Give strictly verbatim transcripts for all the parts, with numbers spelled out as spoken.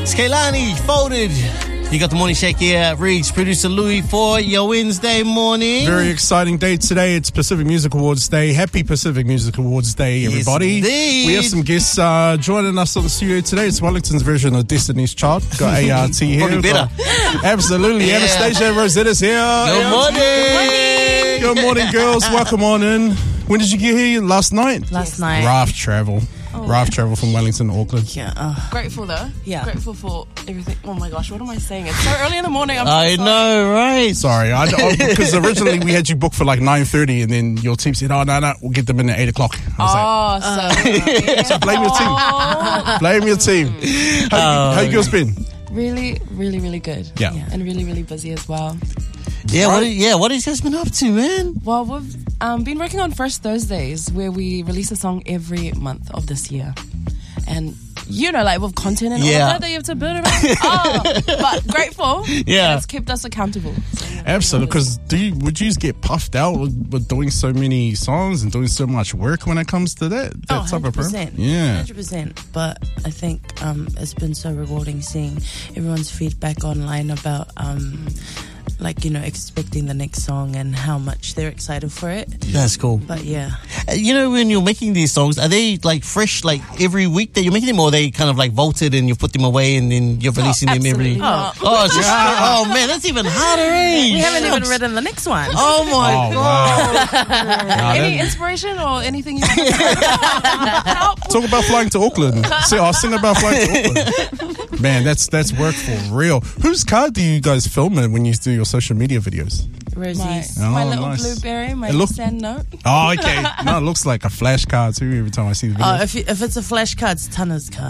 It's Kehlani, Folded. You got the Morning Shake here. Riggs, producer Louis for your Wednesday morning. Very exciting day today. It's Pacific Music Awards Day. Happy Pacific Music Awards Day, everybody. Yes, we have some guests uh, joining us on the studio today. It's Wellington's version of Destiny's Child. Got A R T here. Probably better. Got, absolutely. Yeah. Anastasia Rosetta's here. Good morning. Good morning. Good morning, girls. Welcome on in. When did you get here? Last night? Last night. Raft travel. Oh. Raft travel from Wellington to Auckland. Yeah. Uh, Grateful though. Yeah. Grateful for everything. Oh my gosh, what am I saying? It's so early in the morning. I'm so I sorry. know, right? Sorry, I, I, because originally we had you booked for like nine thirty, and then your team said, "Oh no, no, we'll get them in at eight o'clock." I was Oh, like, so, yeah. so blame your team. Oh. Blame your team. How, Oh, how you girls been? Really, really, really good. Yeah. Yeah. And really, really busy as well. Yeah, what, yeah, what have you guys been up to, man? Well, we've um, been working on First Thursdays, where we release a song every month of this year. And you know, like with content and Yeah. all that, that you have to build around. Oh, but grateful. Yeah. And it's kept us accountable. So, yeah, Absolutely, because do you, would you just get puffed out with, with doing so many songs and doing so much work when it comes to that, that oh, type of one hundred program? percent. Yeah. one hundred percent. But I think um, it's been so rewarding seeing everyone's feedback online about, um, like, you know, expecting the next song and how much they're excited for it. That's cool. But yeah. Uh, You know, when you're making these songs, are they like fresh, like every week that you're making them, or are they kind of like vaulted and you put them away and then you're releasing them every? absolutely not. Oh, it's just, oh man, that's even harder, eh? We haven't even Shucks. written the next one. Oh my Oh, god! wow. Any inspiration or anything you want to help? Talk about flying to Auckland. See, I'll sing about flying to Auckland. Man, that's that's work for real. Whose car do you guys film in when you do your social media videos? My, Rosie's. Oh, my little nice. blueberry, my It look- sand note. Oh, okay. No, it looks like a flash car too every time I see the Oh, video. if, you, if it's a flash car, it's Tana's car.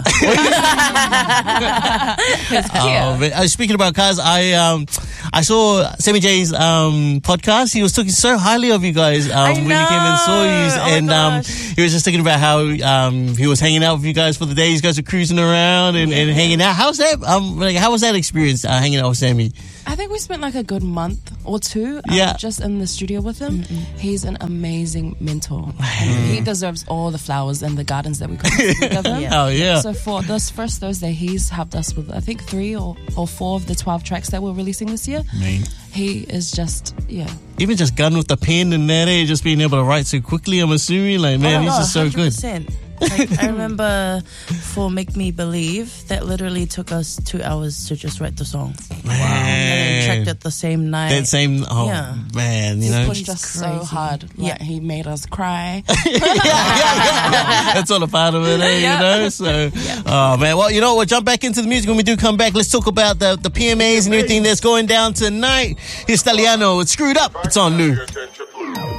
Oh, man. Uh, speaking about cars, I um I saw Sammy J's um podcast. He was talking so highly of you guys um I when he came and saw you, know. Oh my and um gosh. he was just talking about how um he was hanging out with you guys for the day. You guys were cruising around and, and hanging out. How's that? Um, like, how was that experience uh, hanging out with Sammy? I think we spent like a good month or two um, Yeah. just in the studio with him. He's an amazing mentor. And he deserves all the flowers and the gardens that we got to give him. Oh yeah. So for this first Thursday, he's helped us with, I think, three or, or four of the twelve tracks that we're releasing this year. Mean. He is just, yeah. Even just gun with the pen and that, eh? Just being able to write so quickly, I'm assuming. Like, man, Oh, he's no, just so good. one hundred percent. Like, I remember for Make Me Believe, that literally took us two hours to just write the song. And then Man. tracked it the same night. That same, oh Yeah. man, you He know. pushed us so crazy. hard. Like, Yeah. he made us cry. That's all a part of it, eh? You know. So, oh man. Well, you know, we'll jump back into the music when we do come back. Let's talk about the the P M As and everything that's going down tonight. Here's Staliano. It's Screwed Up. It's on New. Attention,